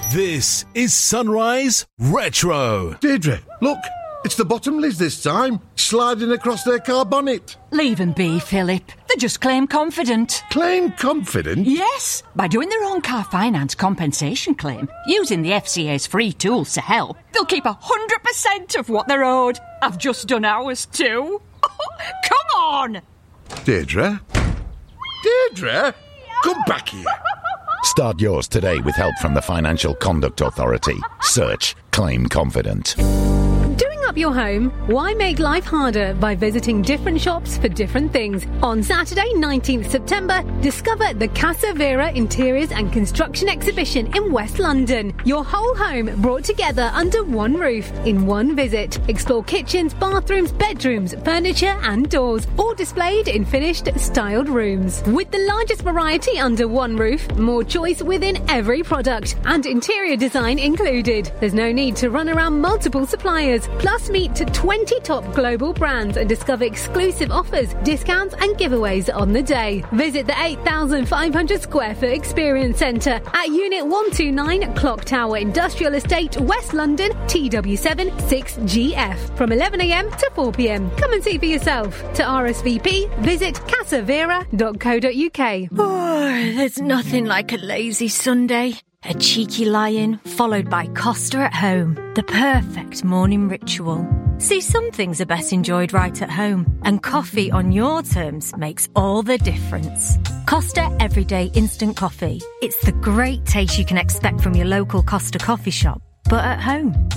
This is Sunrise Retro. Deirdre, look, it's the Bottomleys this time, sliding across their car bonnet. Leave them be, Philip. They're just claim confident. Claim confident? Yes, by doing their own car finance compensation claim, using the FCA's free tools to help, they'll keep 100% of what they're owed. I've just done ours too. Come on! Deirdre? Deirdre? Come back here. Start yours today with help from the Financial Conduct Authority. Search Claim Confident. Doing up your home? Why make life harder by visiting different shops for different things? On Saturday, 19th September, discover the Casa Vera Interiors and Construction Exhibition in West London. Your whole home brought together under one roof in one visit. Explore kitchens, bathrooms, bedrooms, furniture and doors, all displayed in finished, styled rooms. With the largest variety under one roof, more choice within every product, and interior design included. There's no need to run around multiple suppliers. Plus, meet 20 top global brands and discover exclusive offers, discounts and giveaways on the day. Visit the 8,500 square foot Experience Centre at Unit 129 Clock Tower Industrial Estate, West London, TW7 6GF from 11am to 4pm. Come and see for yourself. To RSVP, visit casavera.co.uk. Oh, there's nothing like a lazy Sunday. A cheeky lie-in, followed by Costa at home. The perfect morning ritual. See, some things are best enjoyed right at home, and coffee on your terms makes all the difference. Costa Everyday Instant Coffee. It's the great taste you can expect from your local Costa coffee shop, but at home.